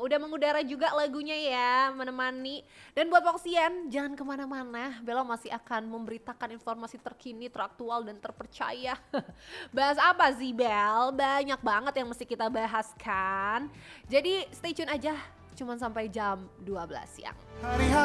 udah mengudara juga lagunya ya, menemani. Dan buat Voxian, jangan kemana-mana, Bella masih akan memberitakan informasi terkini, teraktual, dan terpercaya. Bahas apa sih Bel? Banyak banget yang mesti kita bahas kan. Jadi stay tune aja, cuman sampai jam 12 siang.